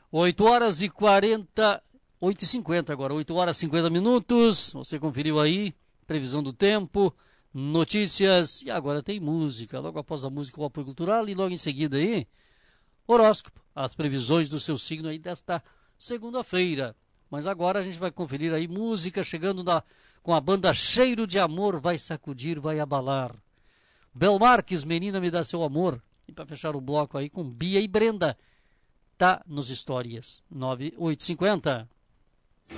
8h50 agora, 8h50. Você conferiu aí, previsão do tempo, notícias e agora tem música. Logo após a música, o apoio cultural e logo em seguida aí, horóscopo, as previsões do seu signo aí desta segunda-feira. Mas agora a gente vai conferir aí música chegando com a banda Cheiro de Amor, vai sacudir, vai abalar. Bel Marques, Menina Me Dá Seu Amor. E para fechar o bloco aí com Bia e Brenda, tá nos Histórias, 8h50.